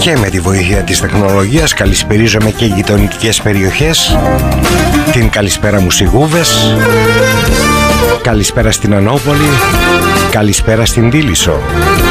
και με τη βοήθεια της τεχνολογίας καλησπερίζομαι και γειτονικές περιοχές. Την καλησπέρα μου Σιγούβες, καλησπέρα στην Ανόπολη, καλησπέρα στην Τίλισσο.